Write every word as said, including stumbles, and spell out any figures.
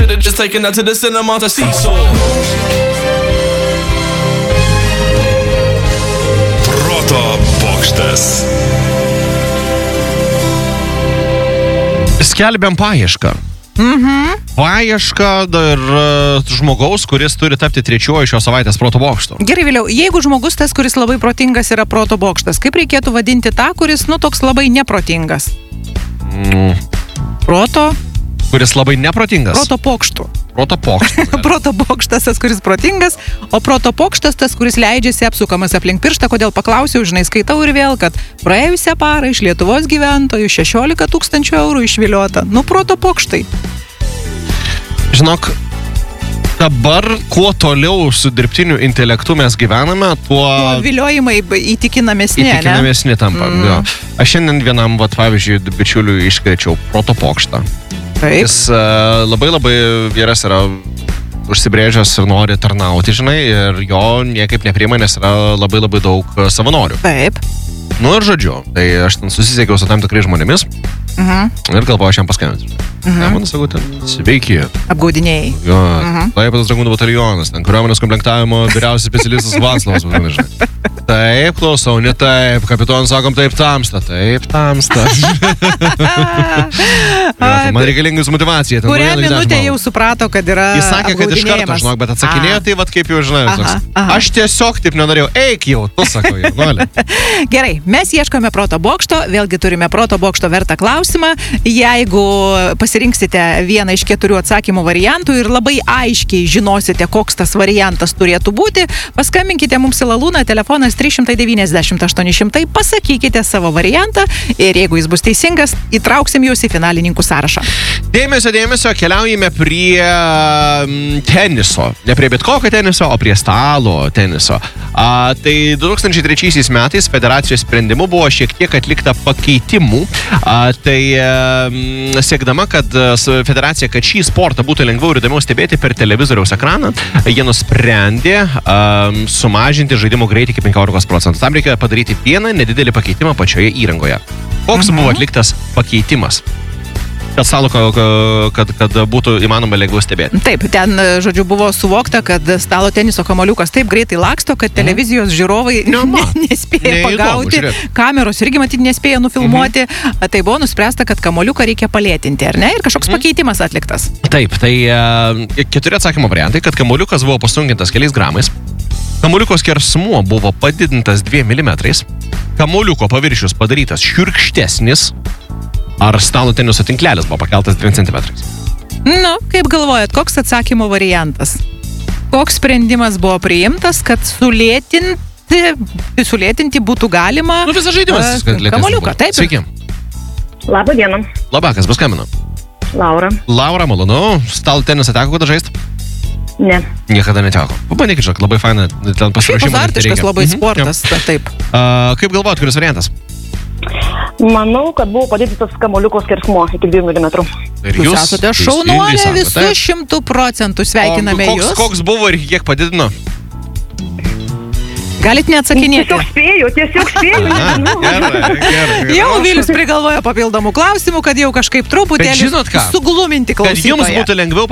Should've just taken that to the cinema to see so. Proto bokštas. Skelbiam paiešką. Mhm. Paiešką ir uh, žmogaus, kuris turi tapti trečiuoju šios savaitės proto bokštu. Gerai, vėliau, jeigu žmogus tas, kuris labai protingas, yra proto bokštas, kaip reikėtų vadinti tą, kuris, nu, toks labai neprotingas? Mm. Proto? Kuris labai neprotingas. Proto pokštų. Proto pokštas. Proto bokštas tas, kuris protingas, o proto pokštas tas, kuris leidžiasi apsukamas aplink pirštą. Kodėl paklausiau, žinai, skaitau ir vėl, kad praėjusią parą iš Lietuvos gyventojų šešiolika tūkstančių eurų išviliota. Nu, proto pokštai. Žinok, dabar kuo toliau su dirbtiniu intelektu mes gyvename, tuo... Tuo viliojimai įtikinamesni, ne? Įtikinamesni tampa. Mm. Jo. Aš šiandien vienam, vat, pavyzdžiui, bičiuliui išskaičiau proto pokštą. Taip. Jis uh, labai labai vyras yra užsibrėžęs ir nori tarnauti, žinai, ir jo niekaip nepriima, nes yra labai labai daug savanorių. Taip. Nu ir žodžiu, tai aš ten susisiekiau su tam tikrais žmonėmis Mhm. ir galvoju, aš jam paskambinsiu. Mhm. Ne, man sakau, ten, sveiki. Apgaudinėjai. Jo, Mhm. Klaipėdos Dragūnų batalionas, ten kariuomenės komplektavimo vyriausias specialistas Vaclovas, man žinai. Taip, klausau, ne taip, kapitonas sakom, taip tamsta, taip tamsta. Jo, tai man reikalinga jūsų motyvacija. ten Kurią nuo vieno iki minutę dešimt jau balų. suprato, kad yra Jis sakė, kad iš karto, apgaudinėjimas. žinok, bet atsakinėjo, A. tai vat kaip jau žinai. Aha, Toks. aha. Aš tiesiog taip nenorėjau, eik jau, tu sakai, noli. Gerai, mes ieškome proto bokšto, vėlgi turime proto bokšto vertą klausimą. Jeigu pasirinksite vieną iš keturių atsakymų variantų ir labai aiškiai žinosite, koks tas variantas turėtų būti, paskambinkite mums į Lalūną, telefonas trys devyni aštuoni šimtai, pasakykite savo variantą ir jeigu jis bus teisingas, įtrauksim jūs į finalininkų sąrašą. Dėmesio, dėmesio, keliaujame prie mm, teniso. Ne prie bet kokio teniso, o prie stalo teniso. A, tai du tūkstančiai trečiaisiais metais federacijos sprendimu buvo šiek tiek atlikta pakeitimų. A, tai mm, siekdama, kad federacija, kad šį sportą būtų lengviau ir įdomiau stebėti per televizoriaus ekraną, jie nusprendė a, sumažinti žaidimo greitį iki penkiolikos procentų. Tam reikia padaryti vieną nedidelį pakeitimą pačioje įrangoje. Koks Mhm. buvo atliktas pakeitimas? Kad stalo, kad, kad būtų įmanoma lengviau stebėti. Taip, ten, žodžiu, buvo suvokta, kad stalo teniso kamuoliukas taip greitai laksto, kad televizijos žiūrovai Ne, ne, man. nespėja Neįdomu pagauti, žiūrėt. kameros irgi matyt nespėja nufilmuoti. Mhm. Tai buvo nuspręsta, kad kamuoliuką reikia palėtinti, ar ne? Ir kažkoks Mhm. pakeitimas atliktas. Taip, tai e, keturi atsakymo variantai, kad kamuoliukas buvo pasunkintas keliais gramais, kamuoliuko skersmuo buvo padidintas dviem milimetrais, kamuoliuko paviršius padarytas šiurkštesnis, ar stalo teniso tinklelis buvo pakeltas dviem centimetrais. Nu, kaip galvojat, koks atsakymo variantas? Koks sprendimas buvo priimtas, kad sulėtinti, sulėtinti būtų galima Nu, visas žaidimas. e, kad lėtesnis kamuoliuką, būtų. taip. Sveiki. Labą dieną, Labakas, paskambino. Laura. Laura, malonu. Stalo tenisą teko kada žaisti? Ne. Niekada neteko. Pabandykit, žinok, labai faina. Ten Šiaip pasiruošimas. azartiškas labai sportas, ta, taip. Uh, kaip galvojat, kuris variantas? Manau, kad buvo padidintas kamuoliuko skersmuo iki dviejų milimetrų. Ir Jūs esate šaunuolė teisingai visų sakote. šimtų procentų. Sveikiname O koks, jūs. koks buvo ir kiek padidino? Galit neatsakinėti. Tiesiog spėjau, tiesiog spėjau. Aha, nežinau. gerai, gerai. Jau Vilius prigalvojo papildomų klausimų, kad jau kažkaip truputėlį žinot ką? sugluminti Kad jums klausytoją. būtų lengviau